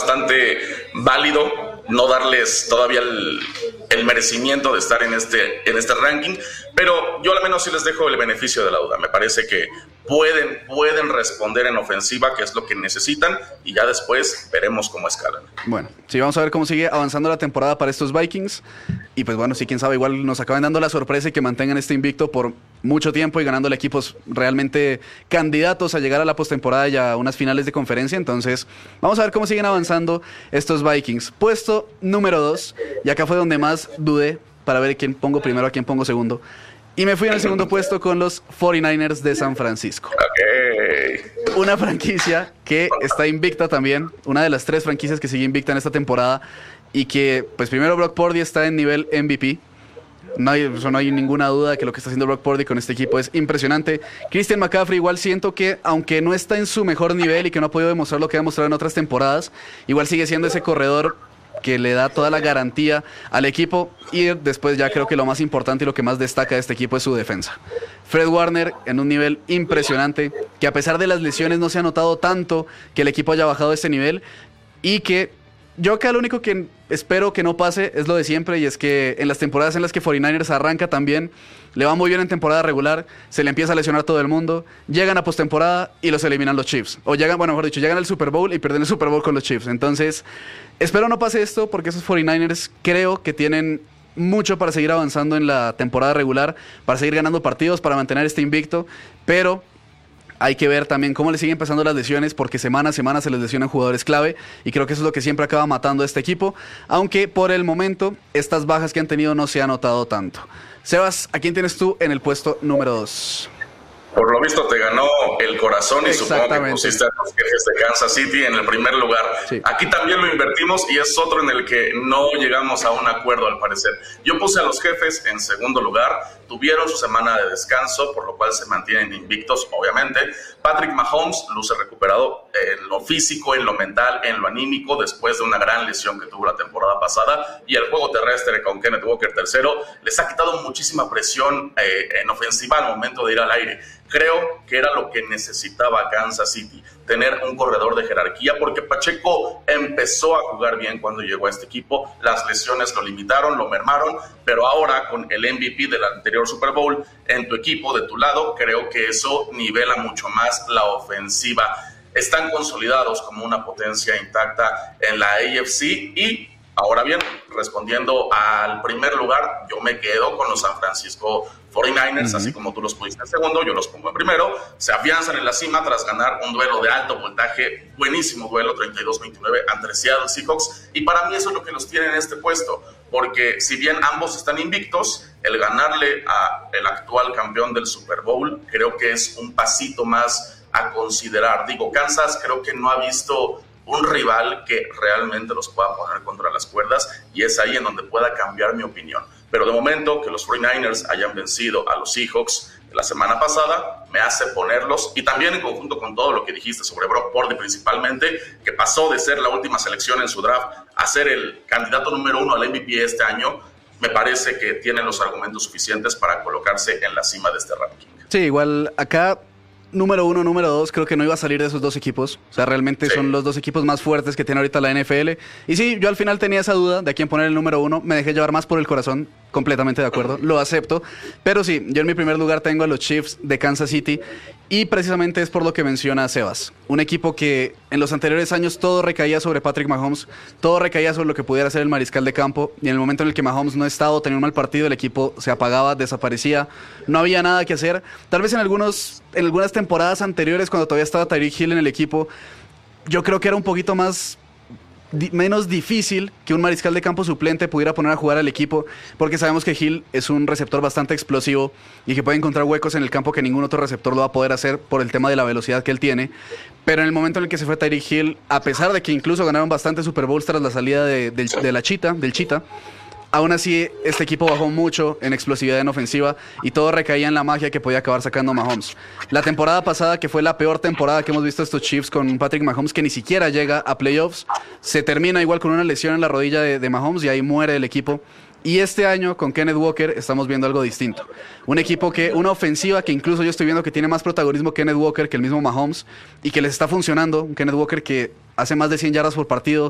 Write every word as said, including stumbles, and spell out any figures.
bastante válido no darles todavía el, el merecimiento de estar en este, en este ranking, pero yo al menos sí les dejo el beneficio de la duda. Me parece que pueden, pueden responder en ofensiva, que es lo que necesitan, y ya después veremos cómo escalan. Bueno, sí, vamos a ver cómo sigue avanzando la temporada para estos Vikings, y pues bueno, sí, quién sabe, igual nos acaban dando la sorpresa y que mantengan este invicto por mucho tiempo y ganándole equipos realmente candidatos a llegar a la postemporada y a unas finales de conferencia. Entonces, vamos a ver cómo siguen avanzando estos Vikings. Puesto número dos, y acá fue donde más dudé para ver quién pongo primero, a quién pongo segundo. Y me fui en el segundo puesto con los cuarenta y nueve ers de San Francisco. Okay. Una franquicia que está invicta también, una de las tres franquicias que sigue invicta en esta temporada, y que, pues primero Brock Purdy está en nivel M V P. No hay, no hay ninguna duda de que lo que está haciendo Brock Purdy con este equipo es impresionante. Christian McCaffrey igual siento que, aunque no está en su mejor nivel y que no ha podido demostrar lo que ha demostrado en otras temporadas, igual sigue siendo ese corredor que le da toda la garantía al equipo. Y después ya creo que lo más importante y lo que más destaca de este equipo es su defensa. Fred Warner en un nivel impresionante, que a pesar de las lesiones no se ha notado tanto que el equipo haya bajado este nivel, y que yo acá lo único que espero que no pase es lo de siempre, y es que en las temporadas en las que cuarenta y nueve ers arranca también, le va muy bien en temporada regular, se le empieza a lesionar todo el mundo, llegan a postemporada y los eliminan los Chiefs. O llegan, bueno, mejor dicho, llegan al Super Bowl y pierden el Super Bowl con los Chiefs. Entonces, espero no pase esto, porque esos cuarenta y nueve ers creo que tienen mucho para seguir avanzando en la temporada regular, para seguir ganando partidos, para mantener este invicto, pero hay que ver también cómo le siguen pasando las lesiones, porque semana a semana se les lesionan jugadores clave, y creo que eso es lo que siempre acaba matando a este equipo, aunque por el momento estas bajas que han tenido no se ha notado tanto. Sebas, ¿a quién tienes tú en el puesto número dos? Por lo visto te ganó el corazón y supongo que pusiste a los Jefes de Kansas City en el primer lugar. Sí. Aquí también lo invertimos y es otro en el que no llegamos a un acuerdo al parecer. Yo puse a los Jefes en segundo lugar, tuvieron su semana de descanso, por lo cual se mantienen invictos, obviamente. Patrick Mahomes luce recuperado en lo físico, en lo mental, en lo anímico, después de una gran lesión que tuvo la temporada pasada, y el juego terrestre con Kenneth Walker tercero les ha quitado muchísima presión eh, en ofensiva al momento de ir al aire. Creo que era lo que necesitaba Kansas City, tener un corredor de jerarquía, porque Pacheco empezó a jugar bien cuando llegó a este equipo, las lesiones lo limitaron, lo mermaron, pero ahora con el M V P del anterior Super Bowl en tu equipo, de tu lado, creo que eso nivela mucho más la ofensiva. Están consolidados como una potencia intacta en la A F C y, ahora bien, respondiendo al primer lugar, yo me quedo con los San Francisco cuarenta y nueve ers, uh-huh. Así como tú los pusiste en segundo, yo los pongo en primero. Se afianzan en la cima tras ganar un duelo de alto voltaje, buenísimo duelo, treinta y dos veintinueve ante Seattle Seahawks, y para mí eso es lo que los tiene en este puesto, porque si bien ambos están invictos, el ganarle al actual campeón del Super Bowl creo que es un pasito más a considerar. Digo, Kansas creo que no ha visto un rival que realmente los pueda poner contra las cuerdas, y es ahí en donde pueda cambiar mi opinión. Pero de momento que los cuarenta y nueve ers hayan vencido a los Seahawks la semana pasada me hace ponerlos, y también en conjunto con todo lo que dijiste sobre Brock Purdy principalmente, que pasó de ser la última selección en su draft a ser el candidato número uno al M V P este año, me parece que tienen los argumentos suficientes para colocarse en la cima de este ranking. Sí, igual acá número uno, número dos, creo que no iba a salir de esos dos equipos. O sea, realmente sí, son los dos equipos más fuertes que tiene ahorita la N F L. Y sí, yo al final tenía esa duda de a quién poner el número uno. Me dejé llevar más por el corazón, completamente de acuerdo, lo acepto. Pero sí, yo en mi primer lugar tengo a los Chiefs de Kansas City. Y precisamente es por lo que menciona Sebas. Un equipo que en los anteriores años todo recaía sobre Patrick Mahomes, todo recaía sobre lo que pudiera hacer el mariscal de campo, y en el momento en el que Mahomes no estaba o tenía un mal partido, el equipo se apagaba, desaparecía, no había nada que hacer. Tal vez en, algunos, en algunas temporadas anteriores, cuando todavía estaba Tyreek Hill en el equipo, yo creo que era un poquito más... Di- menos difícil que un mariscal de campo suplente pudiera poner a jugar al equipo, porque sabemos que Hill es un receptor bastante explosivo y que puede encontrar huecos en el campo que ningún otro receptor lo va a poder hacer por el tema de la velocidad que él tiene. Pero en el momento en el que se fue Tyreek Hill, a pesar de que incluso ganaron bastante Super Bowls tras la salida de, de, de la Chita, del Chita, aún así este equipo bajó mucho en explosividad en ofensiva y todo recaía en la magia que podía acabar sacando Mahomes. La temporada pasada, que fue la peor temporada que hemos visto estos Chiefs con Patrick Mahomes, que ni siquiera llega a playoffs, se termina igual con una lesión en la rodilla de, de Mahomes, y ahí muere el equipo. Y este año con Kenneth Walker estamos viendo algo distinto. Un equipo que, una ofensiva que incluso yo estoy viendo que tiene más protagonismo Kenneth Walker que el mismo Mahomes, y que les está funcionando. Un Kenneth Walker que hace más de cien yardas por partido,